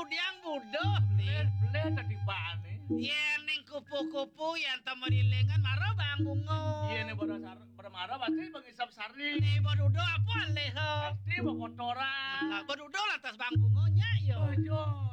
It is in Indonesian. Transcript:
budiang budoh li. Beler tadi bane. Yen ning kupu-kupu yen temerilengan maro Bang Bungo. Iya nih bermarah pasti mengisap sari. Ni bodudo apa leh? Pasti mau kotoran. Nah, bodudo lantas Bang Bungonya yo. Ojo,